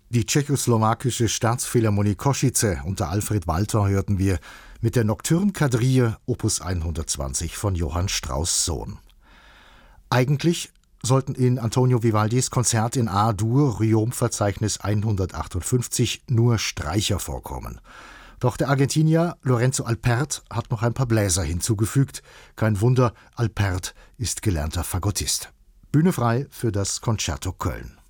Die tschechoslowakische Staatsphilharmonie Košice unter Alfred Walter hörten wir mit der Nocturne Quadrille Opus 120 von Johann Strauss Sohn. Eigentlich sollten in Antonio Vivaldis Konzert in A-Dur Riom-Verzeichnis 158 nur Streicher vorkommen. Doch der Argentinier Lorenzo Alpert hat noch ein paar Bläser hinzugefügt. Kein Wunder, Alpert ist gelernter Fagottist. Bühne frei für das Concerto Köln.